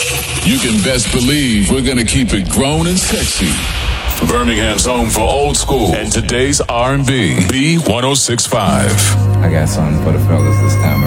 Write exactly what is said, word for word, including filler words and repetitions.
You can best believe we're going to keep it grown and sexy. Birmingham's home for old school and today's R and B. B ten sixty-five. I got something for the fellas this time.